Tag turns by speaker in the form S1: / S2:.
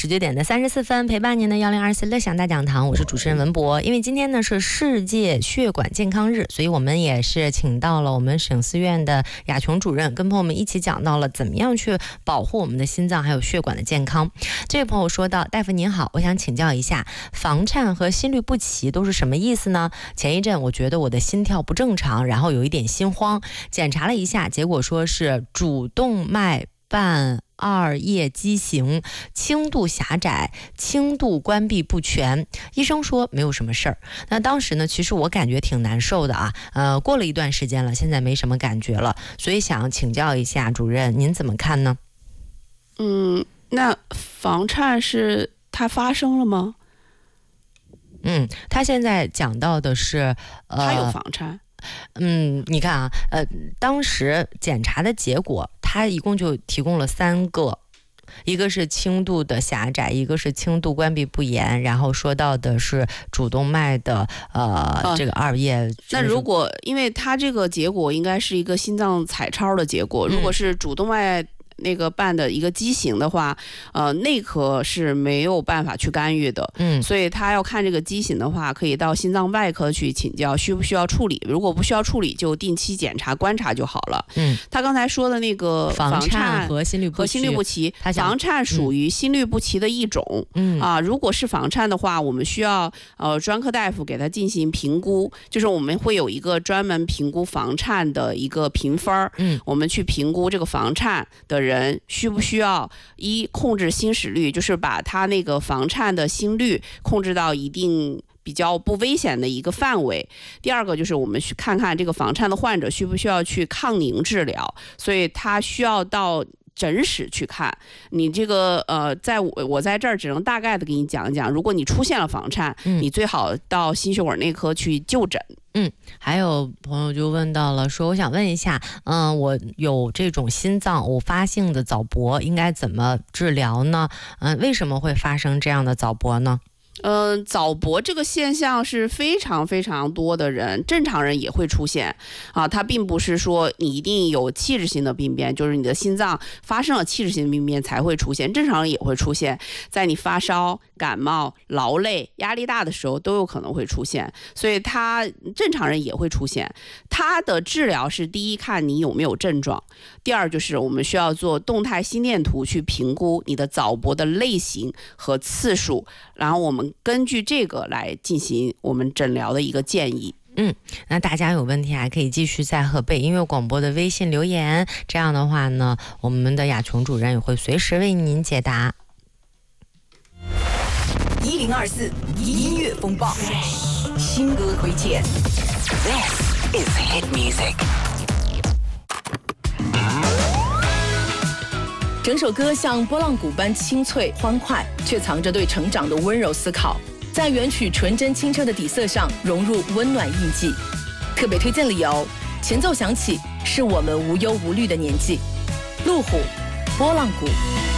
S1: 19点的34分，陪伴您的1024乐享大讲堂，我是主持人文博。因为今天呢是世界血管健康日，所以我们也是请到了我们省思院的亚琼主任，跟朋友们一起讲到了怎么样去保护我们的心脏还有血管的健康。这位朋友说到，大夫您好，我想请教一下，房颤和心律不齐都是什么意思呢？前一阵我觉得我的心跳不正常，然后有一点心慌，检查了一下，结果说是主动脉瓣二叶畸形，轻度狭窄，轻度关闭不全，医生说没有什么事儿。那当时呢，其实我感觉挺难受的啊，过了一段时间了，现在没什么感觉了，所以想请教一下主任，您怎么看呢？
S2: 那房颤是它发生了吗？
S1: 他现在讲到的是
S2: 他有房颤。
S1: 你看啊，当时检查的结果，他一共就提供了3个，一个是轻度的狭窄，一个是轻度关闭不严，然后说到的是主动脉的这个二叶。
S2: 那如果因为他这个结果应该是一个心脏彩超的结果，如果是主动脉那个瓣的一个畸形的话，内科是没有办法去干预的，所以他要看这个畸形的话，可以到心脏外科去请教需不需要处理，如果不需要处理，就定期检查观察就好了。他刚才说的那个
S1: 房颤和心律不齐，
S2: 房颤属于心律不齐的一种，如果是房颤的话，我们需要专科大夫给他进行评估，就是我们会有一个专门评估房颤的一个评分，我们去评估这个房颤的人需不需要控制心室率，就是把他那个房颤的心率控制到一定比较不危险的一个范围。第二个就是我们去看看这个房颤的患者需不需要去抗凝治疗，所以他需要到诊室去看。你这个我在这儿只能大概的给你讲一讲，如果你出现了房颤，你最好到心血管内科去就诊。
S1: 还有朋友就问到了，说我想问一下，我有这种心脏偶发性的早搏，应该怎么治疗呢？为什么会发生这样的早搏呢？
S2: 早搏这个现象是非常非常多的人，正常人也会出现它并不是说你一定有器质性的病变，就是你的心脏发生了器质性的病变才会出现，正常人也会出现，在你发烧、感冒、劳累、压力大的时候都有可能会出现，所以正常人也会出现。它的治疗是第一看你有没有症状，第二就是我们需要做动态心电图去评估你的早搏的类型和次数，然后我们根据这个来进行我们诊疗的一个建议。
S1: 那大家有问题还可以继续在河北音乐广播的微信留言，这样的话呢，我们的亚琼主任也会随时为您解答。
S3: 1024音乐风暴，新歌推荐。This is hit music。整首歌像波浪鼓般清脆欢快，却藏着对成长的温柔思考，在原曲纯真清澈的底色上融入温暖印记。特别推荐理由，前奏响起，是我们无忧无虑的年纪。路虎，波浪鼓。